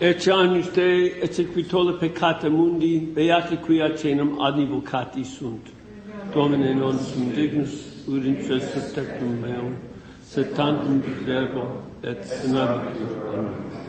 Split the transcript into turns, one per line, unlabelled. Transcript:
Ecce agnus Dei, ecce qui tolle peccata mundi, beati qui acenam advocati sunt. Domine non sum dignus, urinces tectum meum, sed tantum verbo et in abitudinem.